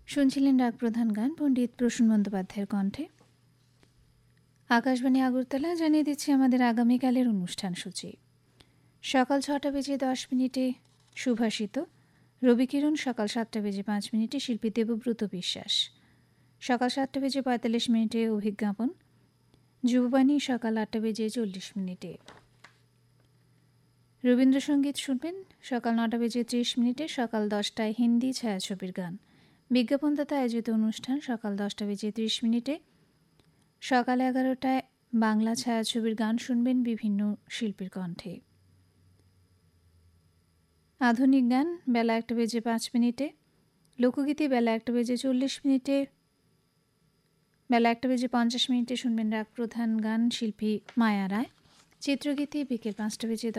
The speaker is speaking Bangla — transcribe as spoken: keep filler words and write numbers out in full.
শুনছিলেন রাগ প্রধান গান পণ্ডিত প্রসূন বন্দ্যোপাধ্যায়ের কণ্ঠে। আকাশবাণী আগরতলা জানিয়ে দিচ্ছে আমাদের আগামীকালের অনুষ্ঠান সূচি। সকাল ছটা বেজে দশ মিনিটে সুভাষিত, রবিকিরণ সকাল সাতটা বেজে পাঁচ মিনিটে শিল্পী দেবব্রত বিশ্বাস, সকাল সাতটা বেজে পঁয়তাল্লিশ মিনিটে অভিজ্ঞাপন, যুববাণী সকাল আটটা বেজে চল্লিশ মিনিটে। রবীন্দ্রসঙ্গীত শুনবেন সকাল নটা বেজে ত্রিশ মিনিটে, সকাল দশটায় হিন্দি ছায়াছবির গান, বিজ্ঞাপনদাতা আয়োজিত অনুষ্ঠান সকাল দশটা বেজে ত্রিশ মিনিটে। সকাল এগারোটায় বাংলা ছায়াছবির গান শুনবেন বিভিন্ন শিল্পীর কণ্ঠে। আধুনিক গান বেলা একটা বেজে পাঁচ মিনিটে, লোকগীতি বেলা একটা বেজে চল্লিশ মিনিটে, বেলা একটা বেজে পঞ্চাশ মিনিটে শুনবেন রাগ প্রধান গান শিল্পী মায়া রায়। চিত্রগীতি বিকেল পাঁচটা বেজে